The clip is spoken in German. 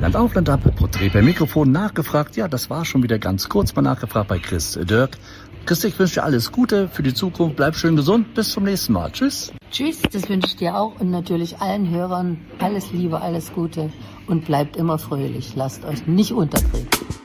Land auf, Land ab, Porträt per Mikrofon nachgefragt. Ja, das war schon wieder ganz kurz mal nachgefragt bei Chris Dirk. Chris, ich wünsche dir alles Gute für die Zukunft. Bleib schön gesund. Bis zum nächsten Mal. Tschüss. Tschüss, das wünsche ich dir auch und natürlich allen Hörern alles Liebe, alles Gute und bleibt immer fröhlich. Lasst euch nicht unterkriegen.